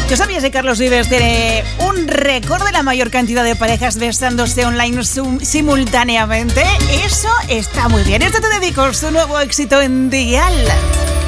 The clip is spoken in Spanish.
¿Tú sabías que Carlos Vives tiene un récord de la mayor cantidad de parejas besándose online simultáneamente? Eso está muy bien. Esto te dedico, su nuevo éxito en Dial.